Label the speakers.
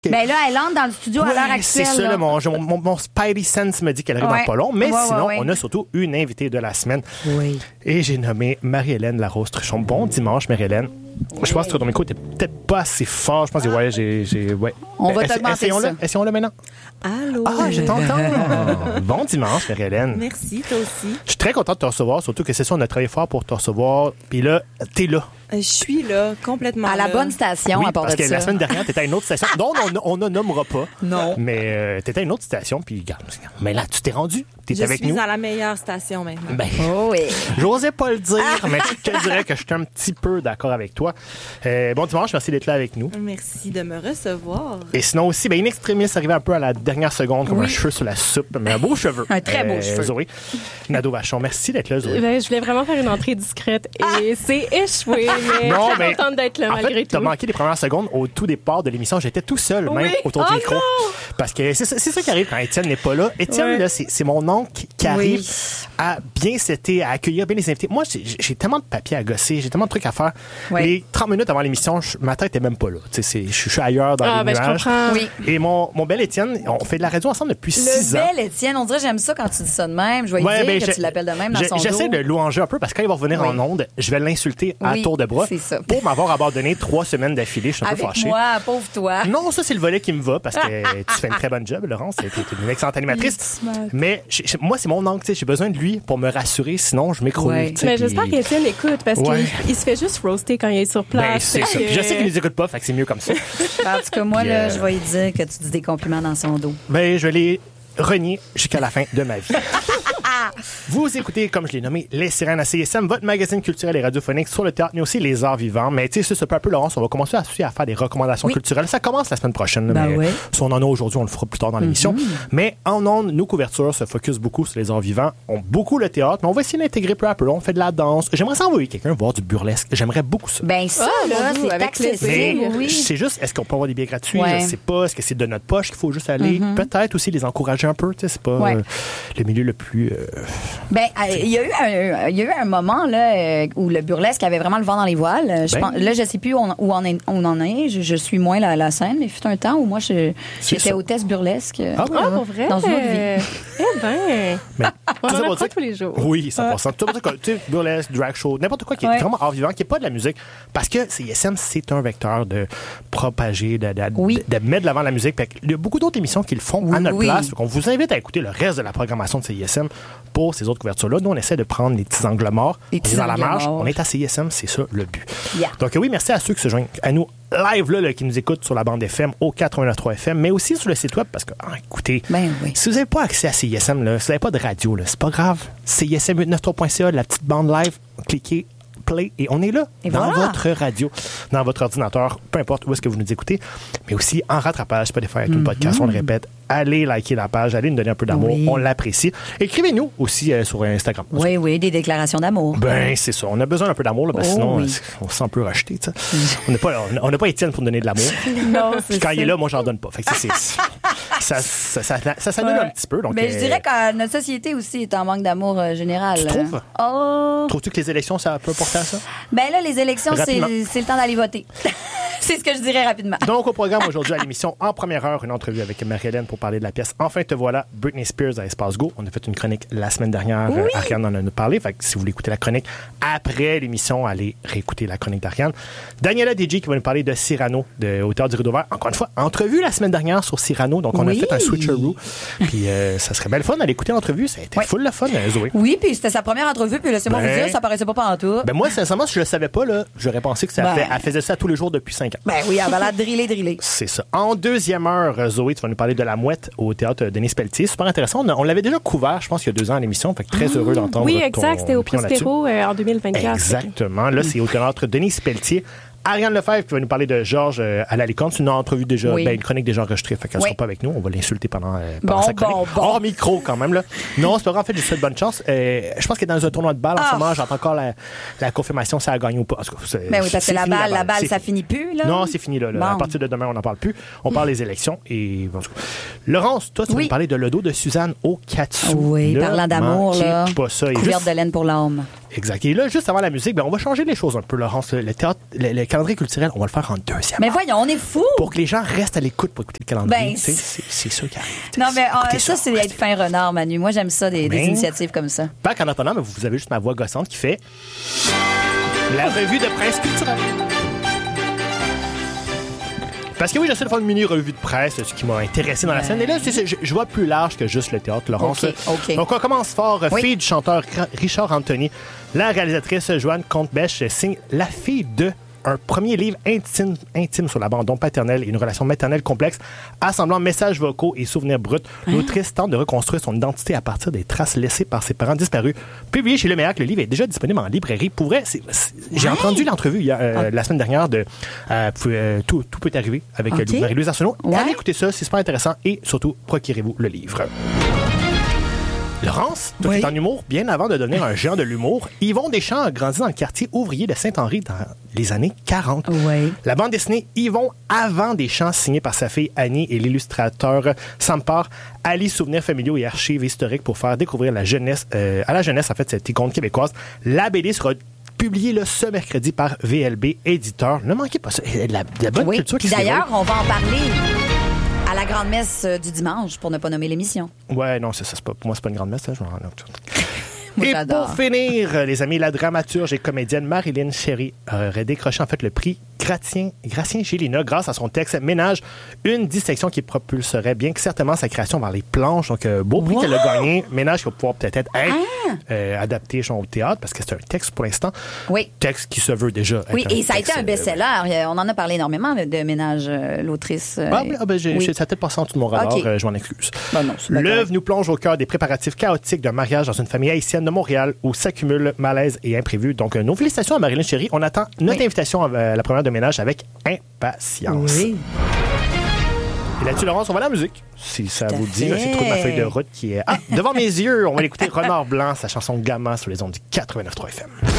Speaker 1: Ben là, elle entre dans le studio à l'heure actuelle.
Speaker 2: C'est ça, là, mon Spidey Sense me dit qu'elle arrive dans pas long. Mais sinon, on a surtout une invitée de la semaine.
Speaker 1: Oui.
Speaker 2: Et j'ai nommé Marie-Hélène Larose-Truchon. Bon dimanche, Marie-Hélène. Je pense que ton micro n'était peut-être pas assez fort. Je pense que ouais.
Speaker 1: On va t'augmenter ça.
Speaker 2: Essayons-le maintenant.
Speaker 3: Allô?
Speaker 2: Ah, je t'entends. Bon dimanche, Marie-Hélène.
Speaker 3: Merci, toi aussi.
Speaker 2: Je suis très contente de te recevoir, surtout que c'est ça, on a travaillé fort pour te recevoir. Puis là, t'es là.
Speaker 3: Je suis là, complètement
Speaker 1: à la bonne station,
Speaker 2: oui,
Speaker 1: à part de ça.
Speaker 2: parce que la semaine dernière, t'étais à une autre station, dont on ne nommera pas.
Speaker 3: Non.
Speaker 2: Mais t'étais à une autre station, puis regarde. Mais là, tu t'es rendu. T'es avec nous.
Speaker 3: Je suis à la meilleure station maintenant.
Speaker 2: Ben,
Speaker 1: oui.
Speaker 2: J'osais pas le dire, mais je te dirais que je suis un petit peu d'accord avec toi. Bon dimanche, merci d'être là avec nous.
Speaker 3: Merci de me recevoir.
Speaker 2: Et sinon aussi, In Extremis arrivé un peu à la dernière seconde, comme un cheveu sur la soupe, mais un beau cheveu.
Speaker 1: Un très beau cheveu.
Speaker 2: Zoé. Nadeau Vachon, merci d'être là, Zoé.
Speaker 4: Je voulais vraiment faire une entrée discrète et c'est échoué, mais je suis contente d'être là malgré tout.
Speaker 2: T'as manqué les premières secondes au tout départ de l'émission. J'étais tout seul, même, autour du micro. Non! Parce que c'est ça qui arrive quand Étienne n'est pas là. Étienne, là, c'est mon oncle qui arrive à bien s'éter, à accueillir bien les invités. Moi, j'ai tellement de papiers à gosser, j'ai tellement de trucs à faire. Les 30 minutes avant l'émission, ma tête était même pas là. Je suis ailleurs dans les nuages.
Speaker 4: Je comprends.
Speaker 1: Oui.
Speaker 2: Et mon bel Étienne, on fait de la radio ensemble depuis 6 ans.
Speaker 1: Le bel Étienne, on dirait j'aime ça quand tu dis ça de même. Je vais lui dire que tu l'appelles de même dans son dos.
Speaker 2: J'essaie de louanger un peu parce que quand il va revenir en onde, je vais l'insulter à tour de bras pour m'avoir abandonné 3 semaines d'affilée. Je suis un peu fâché.
Speaker 1: Avec moi, pauvre toi.
Speaker 2: Non, ça, c'est le volet qui me va parce que tu fais une très bonne job, Laurence. Tu es une excellente animatrice. Mais moi, c'est mon oncle. J'ai besoin de lui pour me rassurer, sinon je m'écroule.
Speaker 4: Mais j'espère qu'Étienne écoute parce qu'il se fait juste roaster quand il est sur place.
Speaker 2: Ben, c'est ça. Je sais qu'il ne les écoute pas, fait que c'est mieux comme ça.
Speaker 1: En tout cas, moi, là, je vais lui dire que tu dis des compliments dans son dos.
Speaker 2: Ben, je vais les renier jusqu'à la fin de ma vie. Vous écoutez, comme je l'ai nommé, Les Sirènes à CISM, votre magazine culturel et radiophonique sur le théâtre, mais aussi les arts vivants. Mais tu sais, c'est un peu, Laurence, on va commencer à faire des recommandations culturelles. Ça commence la semaine prochaine. Si on en a aujourd'hui, on le fera plus tard dans l'émission. Mais en ondes, nos couvertures se focusent beaucoup sur les arts vivants. On beaucoup le théâtre, mais on va essayer d'intégrer peu à peu. On fait de la danse. J'aimerais ça envoyer quelqu'un voir du burlesque. J'aimerais beaucoup ça.
Speaker 1: Ben ça, là, c'est accessible.
Speaker 2: Mais c'est juste, est-ce qu'on peut avoir des billets gratuits? Je sais pas. Est-ce que c'est de notre poche qu'il faut juste aller? Peut-être aussi les encourager un peu. C'est pas le milieu le plus...
Speaker 1: Ben, il y a eu un moment là où le burlesque avait vraiment le vent dans les voiles. Là, je sais plus où on en est. Je suis moins la scène, mais il fut un temps où moi j'étais hôtesse burlesque.
Speaker 4: Pour vrai?
Speaker 1: Dans une autre vie.
Speaker 4: Eh ben.
Speaker 2: Mais,
Speaker 4: on en apprend tous les jours.
Speaker 2: Oui, 100%. Tu sais, burlesque, drag show, n'importe quoi qui est vraiment art vivant, qui n'est pas de la musique. Parce que CISM, c'est un vecteur de propager, de mettre de l'avant la musique. Il y a beaucoup d'autres émissions qui le font à notre place. Donc, on vous invite à écouter le reste de la programmation de CISM pour ces autres couvertures-là. Nous, on essaie de prendre les petits angles morts. On est dans la marge. On est à CISM, c'est ça le but. Donc oui, merci à ceux qui se joignent à nous live là, qui nous écoutent sur la bande FM au 89.3 FM, mais aussi sur le site web parce que, écoutez, si vous n'avez pas accès à CISM, là, si vous n'avez pas de radio, là, c'est pas grave. CISM893.ca, la petite bande live, cliquez play et on est là, dans votre radio, dans votre ordinateur, peu importe où est-ce que vous nous écoutez, mais aussi en rattrapage, Spotify avec tout le podcast, on le répète, allez liker la page, allez nous donner un peu d'amour, on l'apprécie. Écrivez-nous aussi sur Instagram.
Speaker 1: Oui, des déclarations d'amour.
Speaker 2: Ben, c'est ça, on a besoin d'un peu d'amour, là, sinon on se sent un peu rejeté. On n'a pas Étienne pour nous donner de l'amour.
Speaker 1: Non,
Speaker 2: puis quand il est là, moi, j'en donne pas. Fait que ça s'annule un petit peu. Donc,
Speaker 1: je dirais que notre société aussi est en manque d'amour général.
Speaker 2: Tu trouves? Trouves-tu que les élections, ça peut porter à ça?
Speaker 1: Ben là, les élections, c'est le temps d'aller voter. C'est ce que je dirais rapidement.
Speaker 2: Donc, au programme aujourd'hui à l'émission, en première heure, une entrevue avec Marie-Hélène pour parler de la pièce Enfin te voilà, Britney Spears à Espace Go. On a fait une chronique la semaine dernière. Ariane en a parlé. Fait que si vous voulez écouter la chronique après l'émission, allez réécouter la chronique d'Ariane. Daniela DJ qui va nous parler de Cyrano, au Théâtre du Rideau Vert. Encore une fois, entrevue la semaine dernière sur Cyrano. Donc, on a fait un switcheroo. Puis, ça serait belle fun d'aller écouter l'entrevue. Ça a été full le fun, Zoé.
Speaker 1: Oui, puis c'était sa première entrevue. Puis laissez-moi vous dire, ça paraissait pas pantoute.
Speaker 2: Ben moi, sincèrement, si je le savais pas, là, j'aurais pensé que elle faisait ça tous les jours depuis 5 ans.
Speaker 1: Ben oui, elle va la driller.
Speaker 2: C'est ça. En deuxième heure, Zoé, tu vas nous parler de La Mouette au Théâtre Denis Pelletier. Super intéressant. On l'avait déjà couvert, je pense, il y a 2 ans à l'émission. Fait que très heureux d'entendre.
Speaker 4: Oui, exact. C'était au Prospero en 2024.
Speaker 2: Exactement. Là, c'est au Théâtre Denis Pelletier. Ariane Lefebvre qui va nous parler de Georges à la Licorne. C'est une entrevue déjà, une chronique déjà enregistrée. Fait qu'elle sera pas avec nous. On va l'insulter pendant sa chronique. Hors micro, quand même, là. Non, c'est pas grave. En fait, je lui souhaite bonne chance. Je pense qu'elle est dans un tournoi de balle en ce moment. J'entends encore la confirmation si elle gagne ou pas.
Speaker 1: Ben oui, parce que la balle, ça finit plus, là.
Speaker 2: Non, c'est fini, là. À partir de demain, on n'en parle plus. On parle des élections. Et, Laurence, toi, tu vas nous parler de Le dos de Suzanne Okatsu.
Speaker 1: Oui, parlant d'amour, là.
Speaker 2: Pas ça.
Speaker 1: Couverte de laine pour l'âme.
Speaker 2: Exact. Et là, juste avant la musique, on va changer les choses un peu, Laurence. Le théâtre, le calendrier culturel, on va le faire en deuxième.
Speaker 1: Mais voyons, on est fous!
Speaker 2: Pour que les gens restent à l'écoute pour écouter le calendrier. C'est ça qui arrive.
Speaker 1: Non, mais ça, c'est être fin renard, Manu. Moi, j'aime ça, des initiatives comme ça.
Speaker 2: En attendant, vous avez juste ma voix gossante qui fait la revue de presse culturelle. Parce que oui, j'essaie de faire une mini-revue de presse, ce qui m'a intéressé dans la scène. Et là, je vois plus large que juste le théâtre, Laurence.
Speaker 1: Okay.
Speaker 2: Donc, on commence fort. Fille du chanteur Richard Anthony. La réalisatrice Joanne Comte-Bêche signe La fille de... un premier livre intime sur l'abandon paternel et une relation maternelle complexe, assemblant messages vocaux et souvenirs bruts. L'autrice tente de reconstruire son identité à partir des traces laissées par ses parents disparus. Publié chez Leméac, le livre est déjà disponible en librairie. Pour vrai, j'ai entendu l'entrevue la semaine dernière de Tout peut arriver avec Marie-Louise Arsenault. Allez écouter ça, c'est super intéressant et surtout, procurez-vous le livre. Laurence, toi qui es en humour, bien avant de devenir un géant de l'humour, Yvon Deschamps a grandi dans le quartier ouvrier de Saint-Henri dans les années 40.
Speaker 1: Oui.
Speaker 2: La bande dessinée Yvon avant Deschamps, signée par sa fille Annie et l'illustrateur Sampar, allie souvenirs familiaux et archives historiques pour faire découvrir à la jeunesse, en fait, cette icône québécoise. La BD sera publiée ce mercredi par VLB Éditeur. Ne manquez pas ça. De la bonne culture qui
Speaker 1: d'ailleurs, on va en parler à la grande messe du dimanche, pour ne pas nommer l'émission.
Speaker 2: Ouais, non, c'est ça. Pour moi, c'est pas une grande messe. Je m'en rends compte.
Speaker 1: Moi,
Speaker 2: et
Speaker 1: j'adore.
Speaker 2: pour finir, les amis, la dramaturge et comédienne Marilyn Chéry aurait décroché en fait le prix Gratien Gélina grâce à son texte Ménage, une dissection qui propulserait bien que certainement sa création vers les planches. Donc, beau prix qu'elle a gagné. Ménage qui va pouvoir peut-être être adapté au théâtre parce que c'est un texte pour l'instant.
Speaker 1: Oui.
Speaker 2: Texte qui se veut déjà.
Speaker 1: Oui, et ça a été un best-seller. On en a parlé énormément de Ménage, l'autrice.
Speaker 2: Ça a peut-être passé en dessous de mon radar. Je m'en excuse.
Speaker 1: Non,
Speaker 2: L'œuvre nous plonge au cœur des préparatifs chaotiques d'un mariage dans une famille haïtienne de Montréal où s'accumulent malaise et imprévus. Donc, nos félicitations à Marilyn Chéry. On attend notre invitation à la première de Ménage avec impatience.
Speaker 1: Oui.
Speaker 2: Et là-dessus, Laurence, on va à la musique. Si ça vous dit, j'ai trouvé ma feuille de route qui est devant mes yeux. On va l'écouter Renard Blanc, sa chanson Gamma sur les ondes du 89.3 FM.